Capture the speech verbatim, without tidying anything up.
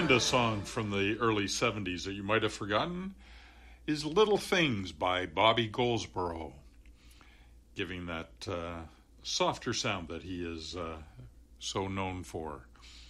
And a song from the early seventies that you might have forgotten is Little Things by Bobby Goldsboro, giving that uh, softer sound that he is uh, so known for.